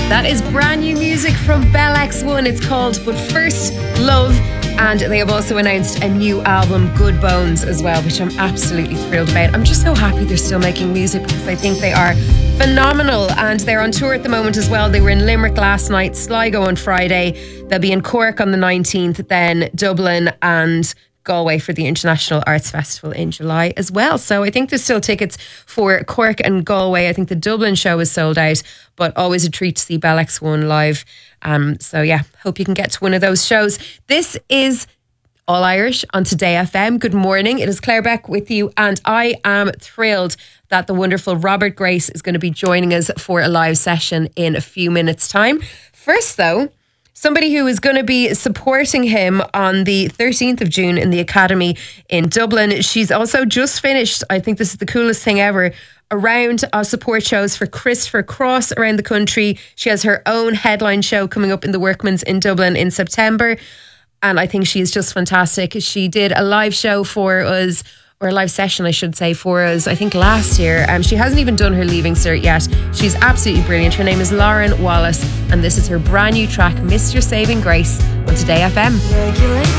That is brand new music from Bell X1. It's called But First Love. And they have also announced a new album, Good Bones, as well, which I'm absolutely thrilled about. I'm just so happy they're still making music because I think they are phenomenal. And they're on tour at the moment as well. They were in Limerick last night, Sligo on Friday. They'll be in Cork on the 19th, then Dublin and Galway for the International Arts Festival in July as well. So I think there's still tickets for Cork and Galway. I think the Dublin show is sold out, but always a treat to see Bell X1 live. So yeah, hope you can get to one of those shows. This is All Irish on Today FM. Good morning. It is Claire Beck with you, and I am thrilled that the wonderful Robert Grace is going to be joining us for a live session in a few minutes' time. First, though, somebody who is going to be supporting him on the 13th of June in the Academy in Dublin. She's also just finished, I think this is the coolest thing ever, a round of support shows for Christopher Cross around the country. She has her own headline show coming up in the Workman's in Dublin in September. And I think she is just fantastic. She did a live show for us, or a live session, I should say, for us, I think last year. She hasn't even done her Leaving Cert yet. She's absolutely brilliant. Her name is Lauren Wallace, and this is her brand new track, Mr. Saving Grace, on Today FM. Regulate